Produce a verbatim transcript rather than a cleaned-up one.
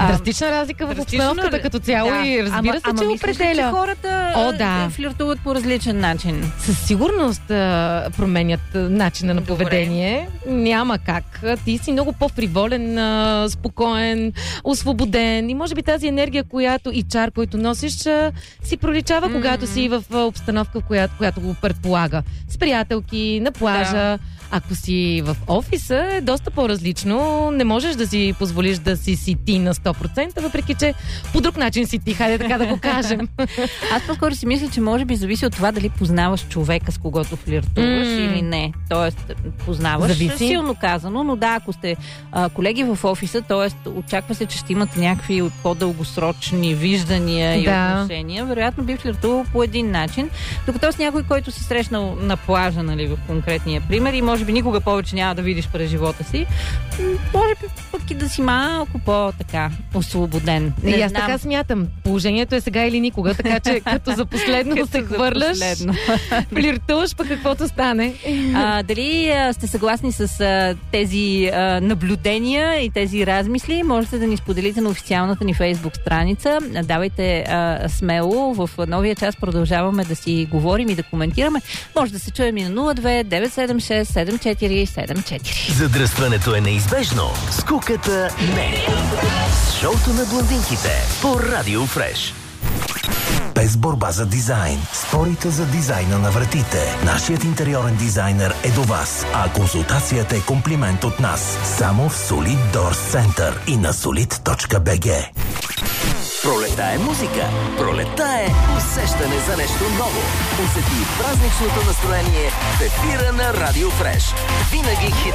Драстична разлика в обстановката като цяло да. и разбира се, ама, че ама определя. Мислиш, че хората О, да. флиртуват по различен начин? Със сигурност а, променят а, начина на Добре. поведение. Няма как. Ти си много по-фриволен, а, спокоен, освободен и може би тази енергия, която и чар, който носиш, а, си проличава, mm-hmm. когато си в а, обстановка, в която, която го предполага. С приятелки, на плажа. Да. Ако си в офиса, е доста по-различно. Не можеш да си позволиш да си си ти на сто процента, въпреки че по друг начин си ти, хайде така да го кажем. Аз по-скоро си мисля, че може би зависи от това дали познаваш човека, с когото флиртуваш mm. или не. Тоест, познаваш, зависи. Силно казано, но да, ако сте а, колеги в офиса, т.е. очаква се, че ще имате някакви по-дългосрочни виждания и да. отношения, вероятно би флиртувал по един начин, докато с някой, който си срещнал на плажа, нали, в конкретния пример и може би никога повече няма да видиш през живота си, може би пък и да си малко по-така освободен. Не и аз знам. Така смятам. Положението е сега или никога, така че като за последно се хвърляш, флиртуваш, пък каквото стане. А, дали а, сте съгласни с а, тези а, наблюдения и тези размисли? Можете да ни споделите на официалната ни Фейсбук страница. Давайте а, смело. В новия час продължаваме да си говорим и да коментираме. Може да се чуем и на нула две девет седем шест седем четири седем четири. Задръстването е неизбежно. Скуката не. Шоуто на блондинките по Радио Фреш. Без борба за дизайн. Спорите за дизайна на вратите. Нашият интериорен дизайнер е до вас, а консултацията е комплимент от нас. Само в Solid Doors Center и на solid точка би джи. Пролета е музика. Пролета е усещане за нещо ново. Усети празничното настроение в ефира на Радио Фреш. Винаги хит.